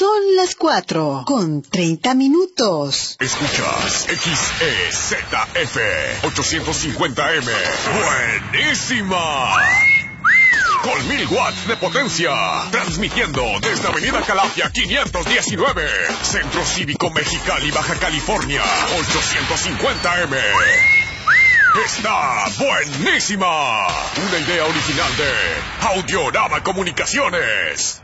Son las 4:30. Escuchas XEZF 850M. ¡Buenísima! Con 1000 watts de potencia. Transmitiendo desde Avenida Calafia 519. Centro Cívico Mexicali, Baja California. 850M. ¡Está buenísima! Una idea original de Audiorama Comunicaciones.